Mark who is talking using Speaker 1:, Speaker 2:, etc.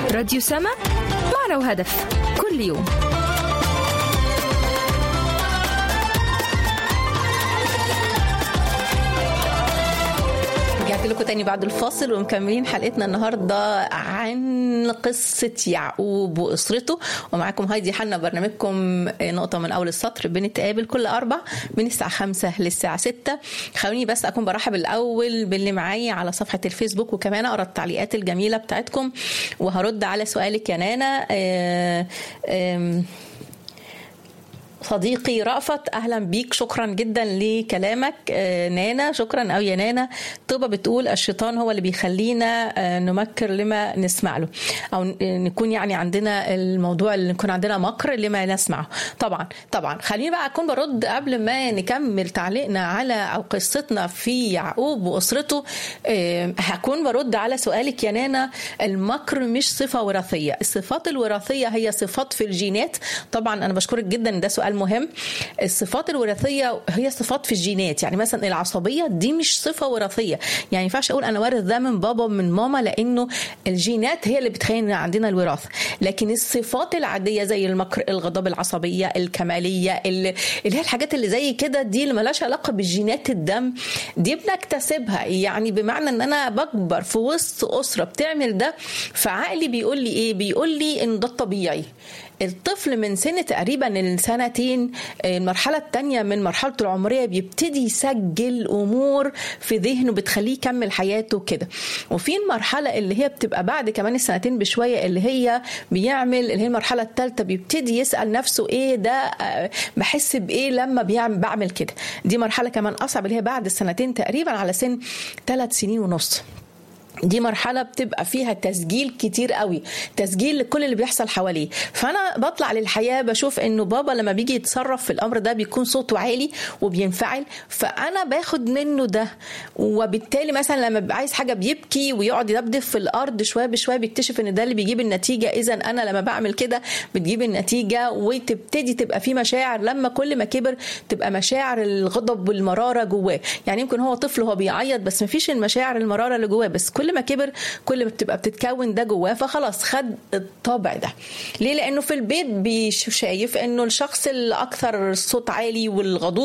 Speaker 1: راديو سما، معنى وهدف كل يوم.
Speaker 2: رجعت لكم تاني بعد الفاصل ومكملين حلقتنا النهارده عن قصة يعقوب وأسرته، ومعاكم هايدي حنا، برنامجكم نقطة من أول السطر. بنتقابل كل 4 من الساعة 5 للساعة 6. خلوني بس أكون برحب الأول باللي معايا على صفحة الفيسبوك، وكمان أقرأ التعليقات الجميلة بتاعتكم وهرد على سؤالك يا نانا. صديقي رأفت، أهلا بيك، شكرا جدا لكلامك. نانا، شكرا. أو يا نانا طوبة بتقول الشيطان هو اللي بيخلينا نمكر لما نسمع له، أو نكون يعني عندنا الموضوع اللي نكون عندنا مكر لما نسمعه. طبعا خليني بقى أكون برد قبل ما نكمل تعليقنا على أو قصتنا في يعقوب وأسرته. هكون برد على سؤالك يا نانا. المكر مش صفة وراثية، الصفات الوراثية هي صفات في الجينات. طبعا أنا بشكرك جدا، ده سؤال مهم. الصفات الوراثيه هي صفات في الجينات، يعني مثلا العصبيه دي مش صفه وراثيه، يعني ما ينفعش اقول انا وارث ده من بابا من ماما، لانه الجينات هي اللي بتخلينا عندنا الوراثه. لكن الصفات العاديه زي المكر، الغضب، العصبيه، الكماليه، اللي هي الحاجات اللي زي كده، دي اللي مالهاش علاقه بالجينات الدم، دي بنكتسبها. يعني بمعنى ان انا بكبر في وسط اسره بتعمل ده، فعقلي بيقول لي ايه؟ بيقول لي ان ده الطبيعي. الطفل من سن تقريبا السنتين، المرحلة الثانية من مرحلته العمرية، بيبتدي يسجل أمور في ذهنه بتخليه يكمل حياته كده. وفي المرحلة اللي هي بتبقى بعد كمان السنتين بشوية، اللي هي بيعمل، اللي هي المرحلة الثالثة، بيبتدي يسأل نفسه ايه ده، بحس بايه لما بعمل كده. دي مرحلة كمان أصعب، اللي هي بعد السنتين تقريبا على سن 3 سنين ونص. دي مرحلة بتبقى فيها تسجيل كتير قوي، تسجيل لكل اللي بيحصل حواليه. فأنا بطلع للحياة بشوف إنه بابا لما بيجي يتصرف في الأمر ده بيكون صوته عالي وبينفعل، فأنا باخد منه ده. وبالتالي مثلا لما بيبقى عايز حاجة بيبكي ويقعد يدبدب في الأرض شوية بشوية، بيكتشف إن ده اللي بيجيب النتيجة. إذا أنا لما بعمل كده بتجيب النتيجة، وتبتدي تبقى في مشاعر. لما كل ما كبر تبقى مشاعر الغضب والمرارة جواه. يعني يمكن هو طفل هو بيعيط بس مفيش المشاعر المرارة اللي جواه، بس كل ما كبر كل ما بتبقى بتتكون ده جواه، فخلاص خد الطبع ده. ليه؟ لأنه في البيت شايف إنه الشخص الأكثر صوت عالي والغضوب